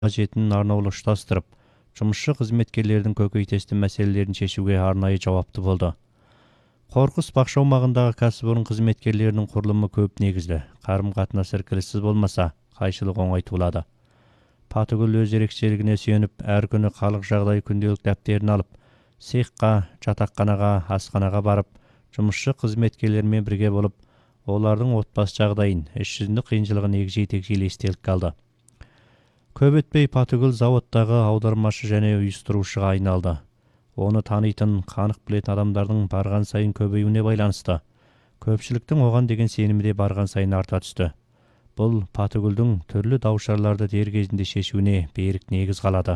қажетін арнаулы ұштастырып, жұмысшы қызметкерлердің көкейтесті мәселелерін шешуге арнайы жауапты болды. Қорқыс бақша аумағындағы кәсіпорын қызметкерлерінің құрылымы көп негізді. Қарым-қатынас іркіліссіз болмаса, қайшылық оңай туылады. Патыгүл өз ерекшелігіне сүйеніп, әр күні халық жағдай күнделік дәптерін алып, цехқа, жатақханаға, асханаға барып, жұмысшы қызметкерлермен бірге болып, олардың отбасы жағдайын, іс жүзінде қиыншылығын егжей-тегжейлі естелік қалды. Көп өтпей Патыгүл заводтағы аудармашы және ұйыстырушыға айналды. Оны танитын, қанық білетін адамдардың барған сайын көбеюіне байланысты. Көпшіліктің оған деген сенімі де барған сайын арта түсті. Бұл Патыгүлдің түрлі даушарларды дер кезінде шешуіне берік негіз қалады.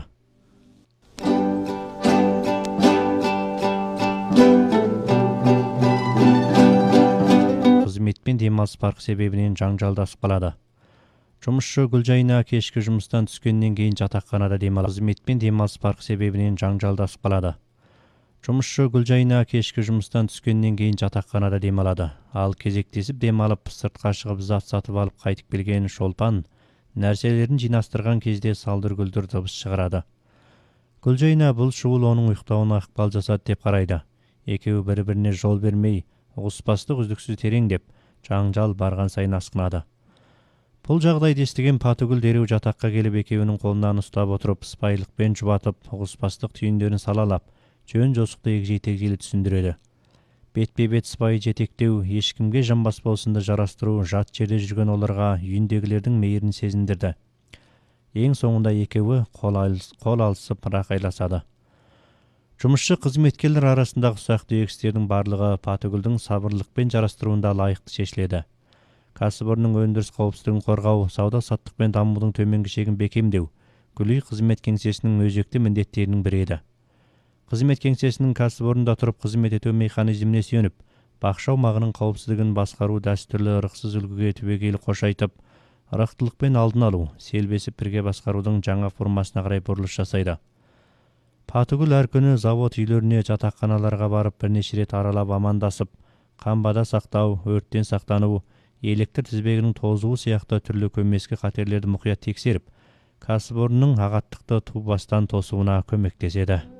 Қызметпен демалыс парқы себебінен жанжалдасып қалады. Жұмысшы Гүлжайна кешкі жұмыстан түскеннен кейін жатақханада демалады. Қызметпен демалыс парқы себебінен жанжалдасып қалады. Жұмысшы Гүлжайна кешкі жұмыстан түскеннен кейін жатақханада демалады. Ал кезектесіп демалып, сыртқа шығып зат сатып алып қайтып келген Шолпан нәрселерін жинастырған кезде салдыр-гүлдір дыбыс шығарады. Гүлжайна бұл шуыл оның ұйықтауына ықпал жасады деп қарайды. Екеуі бір-біріне жол бермей, ұғыспастық үздіксіз тереңдеп, жанжал барған сайын асқынады. Бұл жағдайды естіген Патыгүл дереу жатаққа келіп, екеуінің қолынан ұстап отырып, сыпайылықпен жұбатып, ұғыспастық түйіндерін салалап, жөн жосықты егжей-тегжейлі түсіндіреді. Бетпе-бет сыпайы жетектеу, ешкімге жанбас болсынды жарастыру, жат жерде жүрген оларға үйіндегілердің мейірін сезіндірді. Ең соңында екеуі қол алысып рақайласады. Жұмысшы қызметкерлер арасындағы ұсақ-түйек істердің барлығы Патыгүлдің сабырлықпен жарастыруында лайықты шешіледі. Кәсіпорынның өндіріс қауіпсіздігін қорғау, сауда-саттық пен дамудың төменгі шегін бекемдеу Гүлүй қызмет кеңсесінің өзекті міндеттерінің бірі еді. Қызмет кеңсесінің кәсіпорында тұрып қызмет ету механизміне сүйеніп, бақша аумағының қауіпсіздігін басқару дәстүрлі ырықсыз үлгіге түбегейлі қошайтып, ырықтылықпен алдын алу, селбесіп бірге басқарудың жаңа формасына қарай бұрылыс жасайды. Патыгүл әр күні завод үйлеріне, жатақханаларға барып бірнеше рет аралап амандасып, қамбада сақтау, өрттен сақтану, электр тізбегінің тозуы сияқты түрлі көмескі қатерлерді мұқият тексеріп, кәсіпорынның ағаттықты ту бастан тосуына көмектеседі.